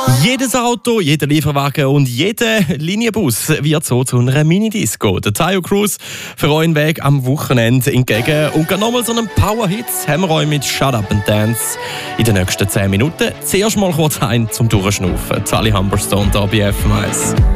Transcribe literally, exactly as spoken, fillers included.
Jedes Auto, jeder Lieferwagen und jeder Linienbus wird so zu einer Minidisco. Der Tayo Cruz für euren Weg am Wochenende entgegen. Und gerade nochmal so einen Power-Hit haben wir euch mit Shut Up and Dance in den nächsten zehn Minuten. Zuerst mal kurz ein zum Durchschnaufen. Sally Humberstone da bei F M eins.